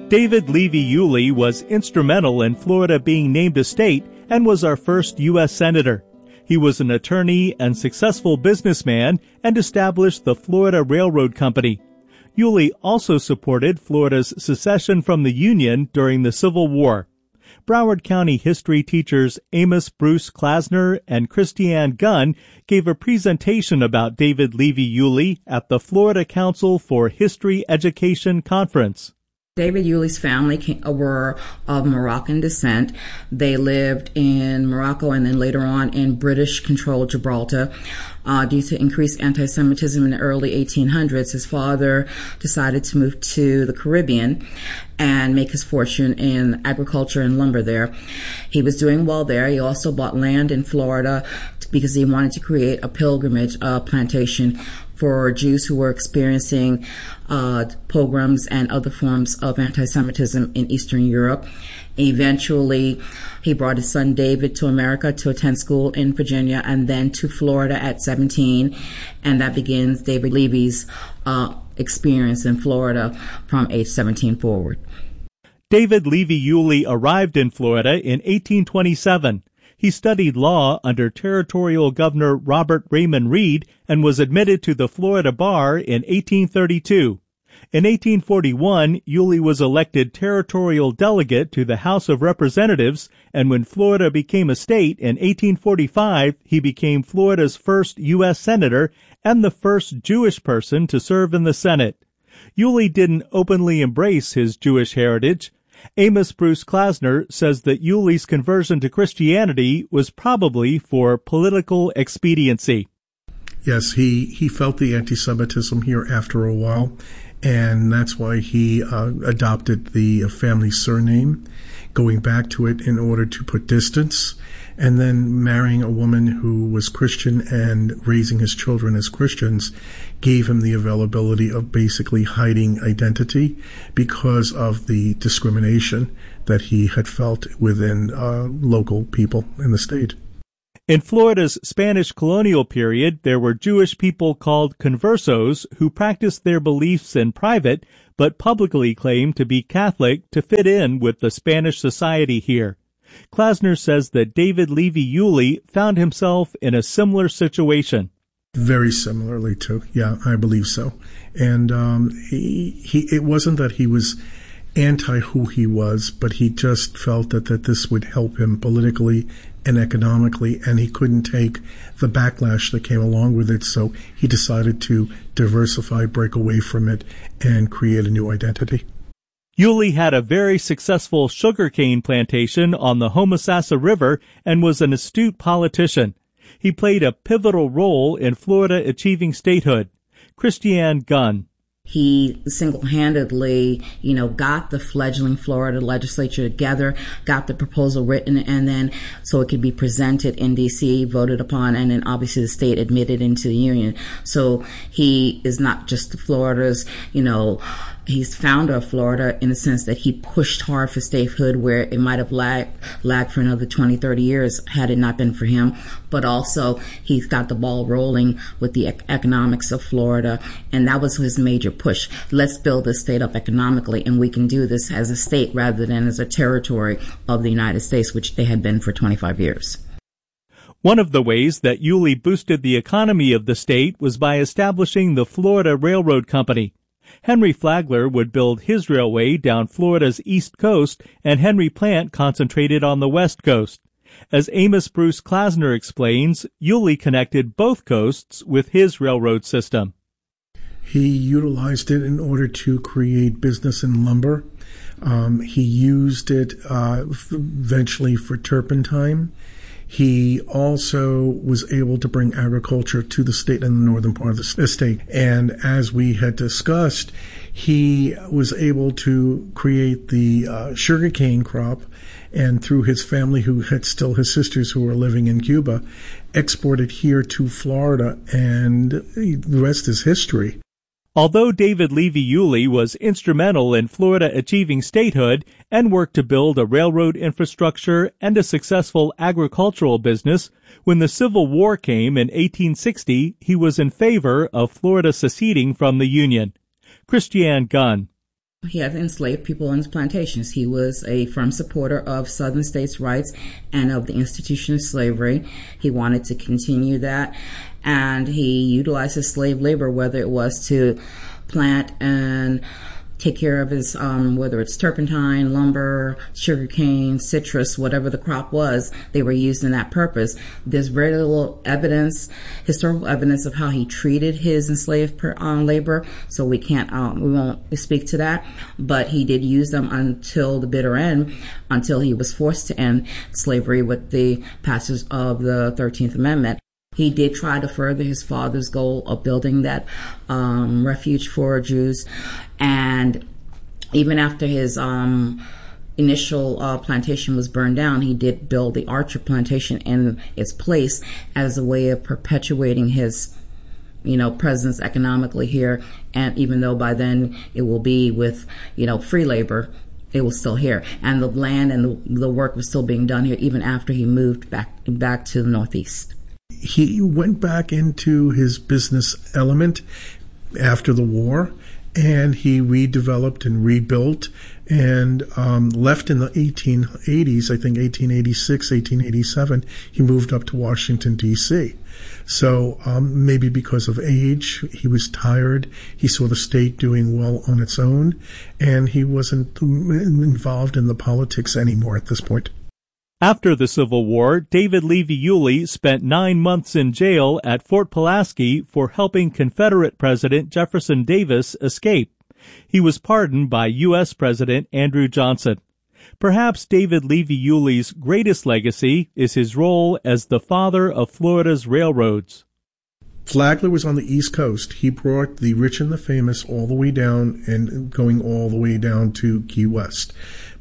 David Levy Yulee was instrumental in Florida being named a state and was our first U.S. Senator. He was an attorney and successful businessman and established the Florida Railroad Company. Yulee also supported Florida's secession from the Union during the Civil War. Broward County history teachers Amos Bruce Klasner and Christiane Gunn gave a presentation about David Levy Yulee at the Florida Council for History Education Conference. David Yulee's family were of Moroccan descent. They lived in Morocco and then later on in British-controlled Gibraltar. Due to increased anti-Semitism in the early 1800s, his father decided to move to the Caribbean and make his fortune in agriculture and lumber there. He was doing well there. He also bought land in Florida because he wanted to create a pilgrimage plantation for Jews who were experiencing pogroms and other forms of anti-Semitism in Eastern Europe. Eventually, he brought his son David to America to attend school in Virginia and then to Florida at 17. And that begins David Levy's experience in Florida from age 17 forward. David Levy Yulee arrived in Florida in 1827. He studied law under Territorial Governor Robert Raymond Reed and was admitted to the Florida bar in 1832. In 1841, Yulee was elected territorial delegate to the House of Representatives, and when Florida became a state in 1845, he became Florida's first U.S. Senator and the first Jewish person to serve in the Senate. Yulee didn't openly embrace his Jewish heritage. Amos Bruce Klasner says that Yulee's conversion to Christianity was probably for political expediency. Yes, he felt the anti-Semitism here after a while, and that's why he adopted the family surname, going back to it in order to put distance, and then marrying a woman who was Christian and raising his children as Christians gave him the availability of basically hiding identity because of the discrimination that he had felt within local people in the state. In Florida's Spanish colonial period, there were Jewish people called conversos who practiced their beliefs in private but publicly claimed to be Catholic to fit in with the Spanish society here. Klasner says that David Levy Yulee found himself in a similar situation. Very similarly too. Yeah, I believe so. And it wasn't that he was anti who he was, but he just felt that this would help him politically and economically, and he couldn't take the backlash that came along with it, so he decided to diversify, break away from it, and create a new identity. Yulee had a very successful sugarcane plantation on the Homosassa River and was an astute politician. He played a pivotal role in Florida achieving statehood. Christiane Gunn. He single-handedly, got the fledgling Florida legislature together, got the proposal written, and then so it could be presented in D.C., voted upon, and then obviously the state admitted into the union. So he is not just Florida's, he's founder of Florida in the sense that he pushed hard for statehood where it might have lagged for another 20, 30 years had it not been for him. But also he's got the ball rolling with the economics of Florida, and that was his major push. Let's build this state up economically, and we can do this as a state rather than as a territory of the United States, which they had been for 25 years. One of the ways that Yulee boosted the economy of the state was by establishing the Florida Railroad Company. Henry Flagler would build his railway down Florida's east coast, and Henry Plant concentrated on the west coast. As Amos Bruce Klasner explains, Yulee connected both coasts with his railroad system. He utilized it in order to create business in lumber. He used it eventually for turpentine. He also was able to bring agriculture to the state in the northern part of the state. And as we had discussed, he was able to create the sugarcane crop, and through his family, who had still his sisters who were living in Cuba, exported here to Florida, and the rest is history. Although David Levy Yulee was instrumental in Florida achieving statehood and worked to build a railroad infrastructure and a successful agricultural business, when the Civil War came in 1860, he was in favor of Florida seceding from the Union. Christiane Gunn. He had enslaved people on his plantations. He was a firm supporter of Southern states' rights and of the institution of slavery. He wanted to continue that, and he utilized his slave labor, whether it was to plant and take care of his, whether it's turpentine, lumber, sugarcane, citrus, whatever the crop was, they were used in that purpose. There's very little evidence, historical evidence of how he treated his enslaved labor, so we won't speak to that. But he did use them until the bitter end, until he was forced to end slavery with the passage of the 13th Amendment. He did try to further his father's goal of building that refuge for Jews. And even after his initial plantation was burned down, he did build the Archer plantation in its place as a way of perpetuating his presence economically here. And even though by then it will be with, free labor, it was still here. And the land and the work was still being done here even after he moved back to the Northeast. He went back into his business element after the war, and he redeveloped and rebuilt and left in the 1880s, I think 1886, 1887. He moved up to Washington, D.C. So maybe because of age, he was tired. He saw the state doing well on its own, and he wasn't involved in the politics anymore at this point. After the Civil War, David Levy Yulee spent 9 months in jail at Fort Pulaski for helping Confederate President Jefferson Davis escape. He was pardoned by U.S. President Andrew Johnson. Perhaps David Levy Yulee's greatest legacy is his role as the father of Florida's railroads. Flagler was on the East Coast. He brought the rich and the famous all the way down and going all the way down to Key West.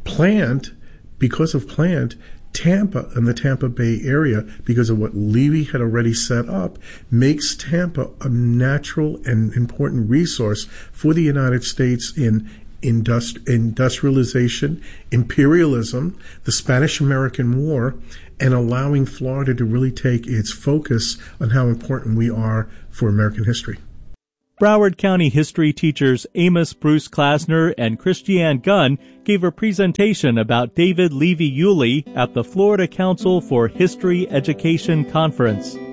Because of Plant, Tampa and the Tampa Bay area, because of what Levy had already set up, makes Tampa a natural and important resource for the United States in industrialization, imperialism, the Spanish-American War, and allowing Florida to really take its focus on how important we are for American history. Broward County history teachers Amos Bruce Klasner and Christiane Gunn gave a presentation about David Levy Yulee at the Florida Council for History Education Conference.